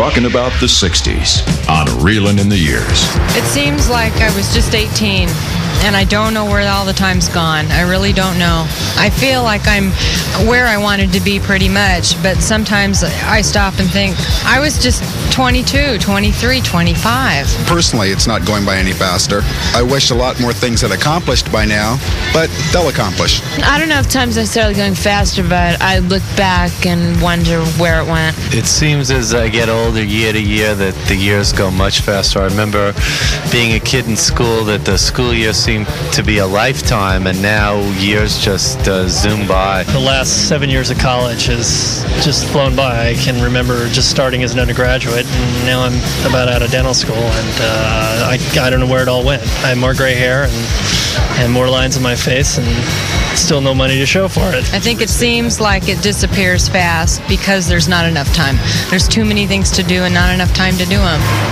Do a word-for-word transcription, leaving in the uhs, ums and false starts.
talking about the sixties on Reelin' in the Years. It seems like I was just eighteen, and I don't know where all the time's gone. I really don't know. I feel like I'm where I wanted to be pretty much, but sometimes I stop and think, I was just twenty-two, twenty-three, twenty-five. Personally, it's not going by any faster. I wish a lot more things had accomplished by now, but they'll accomplish. I don't know if time's necessarily going faster, but I look back and wonder where it went. It seems as I get older year to year that the years go much faster. I remember being a kid in school that the school year seemed to be a lifetime, and now years just uh, zoom by. The last seven years of college has just flown by. I can remember just starting as an undergraduate, and now I'm about out of dental school, and uh, I, I don't know where it all went. I have more gray hair and, and more lines on my face, and still no money to show for it. I think it seems like it disappears fast because there's not enough time. There's too many things to do and not enough time to do them.